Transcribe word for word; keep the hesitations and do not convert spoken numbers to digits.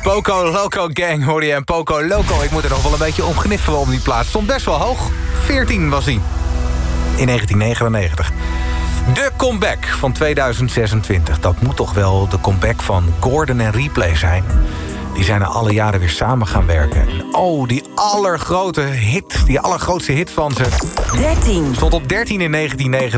Poco Loco Gang hoorde je en Poco Loco. Ik moet er nog wel een beetje om gniffelen om die plaats. Stond best wel hoog. veertien was hij. In negentien negenennegentig. De comeback van tweeduizend zesentwintig. Dat moet toch wel de comeback van Gordon en Replay zijn. Die zijn er alle jaren weer samen gaan werken. En oh, die allergrote hit, die allergrootste hit van ze. dertien. Stond op dertien in negentien negenennegentig.